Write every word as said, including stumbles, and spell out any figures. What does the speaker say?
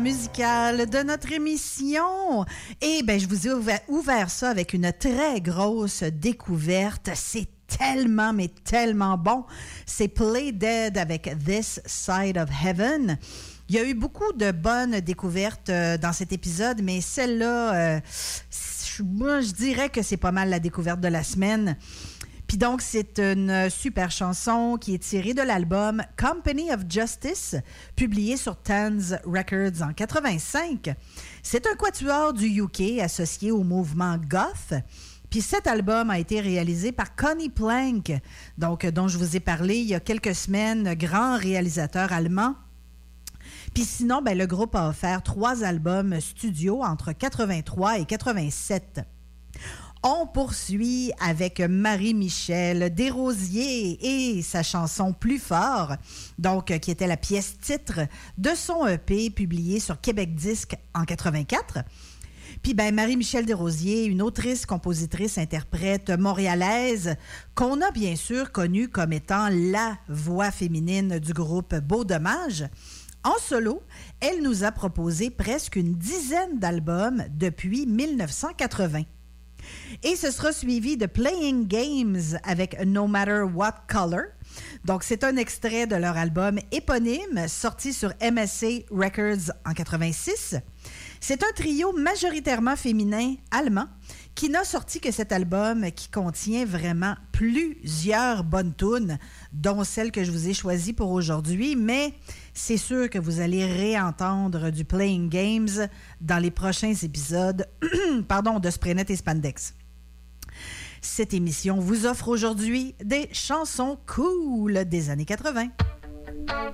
Musicale de notre émission. Et ben je vous ai ouvert, ouvert ça avec une très grosse découverte. C'est tellement, mais tellement bon. C'est Play Dead avec This Side of Heaven. Il y a eu beaucoup de bonnes découvertes euh, dans cet épisode, mais celle-là, euh, moi, je dirais que c'est pas mal la découverte de la semaine. Puis donc, c'est une super chanson qui est tirée de l'album Company of Justice, publié sur Tanz Records en quatre-vingt-cinq. C'est un quatuor du U K associé au mouvement goth. Puis cet album a été réalisé par Conny Plank, donc, dont je vous ai parlé il y a quelques semaines, grand réalisateur allemand. Puis sinon, ben, le groupe a offert trois albums studio entre quatre-vingt-trois et quatre-vingt-sept. On poursuit avec Marie-Michel Desrosiers et sa chanson « Plus fort », donc qui était la pièce titre de son E P publié sur Québec Disque en quatre-vingt-quatre. Puis ben Marie-Michel Desrosiers, une autrice, compositrice, interprète montréalaise qu'on a bien sûr connue comme étant la voix féminine du groupe Beau Dommage. En solo, elle nous a proposé presque une dizaine d'albums depuis dix-neuf cent quatre-vingts. Et ce sera suivi de Playing Games avec No Matter What Color. Donc, c'est un extrait de leur album éponyme sorti sur M S A Records en quatre-vingt-six. C'est un trio majoritairement féminin allemand qui n'a sorti que cet album qui contient vraiment plusieurs bonnes tunes, dont celle que je vous ai choisie pour aujourd'hui, mais c'est sûr que vous allez réentendre du Playing Games dans les prochains épisodes pardon, de Spraynet et Spandex. Cette émission vous offre aujourd'hui des chansons cool des années quatre-vingt.